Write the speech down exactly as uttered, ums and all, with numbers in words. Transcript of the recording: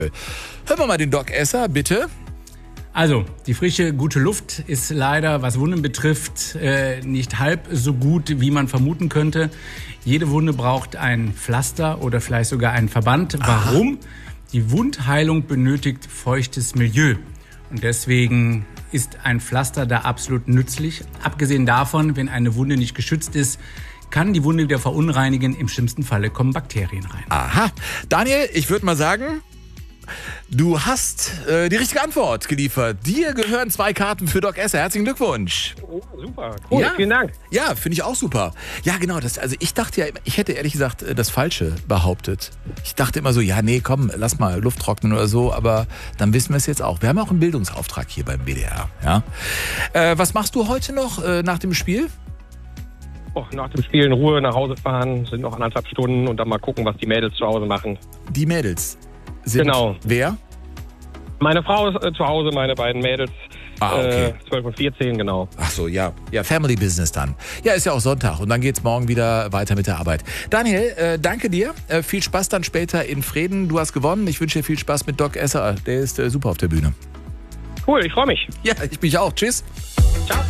Hören wir mal den Doc Esser, bitte. Also, die frische, gute Luft ist leider, was Wunden betrifft, nicht halb so gut, wie man vermuten könnte. Jede Wunde braucht ein Pflaster oder vielleicht sogar einen Verband. Warum? Aha. Die Wundheilung benötigt feuchtes Milieu. Und deswegen ist ein Pflaster da absolut nützlich. Abgesehen davon, wenn eine Wunde nicht geschützt ist, kann die Wunde wieder verunreinigen. Im schlimmsten Falle kommen Bakterien rein. Aha. Daniel, ich würde mal sagen, du hast äh, die richtige Antwort geliefert. Dir gehören zwei Karten für Doc Esser. Herzlichen Glückwunsch. Oh, super, cool, ja. Vielen Dank. Ja, finde ich auch super. Ja, genau. Das, also ich dachte ja, ich hätte ehrlich gesagt das Falsche behauptet. Ich dachte immer so, ja, nee, komm, lass mal Luft trocknen oder so. Aber dann wissen wir es jetzt auch. Wir haben auch einen Bildungsauftrag hier beim B D R. Ja? Äh, was machst du heute noch äh, nach dem Spiel? Oh, nach dem Spiel in Ruhe nach Hause fahren, sind noch anderthalb Stunden und dann mal gucken, was die Mädels zu Hause machen. Die Mädels sind genau. Wer? Meine Frau ist äh, zu Hause, meine beiden Mädels, ah, okay. äh, zwölf und vierzehn, genau. Ach so, ja. Ja, Family Business dann. Ja, ist ja auch Sonntag und dann geht's morgen wieder weiter mit der Arbeit. Daniel, äh, danke dir. Äh, viel Spaß dann später in Vreden. Du hast gewonnen. Ich wünsche dir viel Spaß mit Doc Esser. Der ist äh, super auf der Bühne. Cool, ich freue mich. Ja, ich mich auch. Tschüss. Ciao.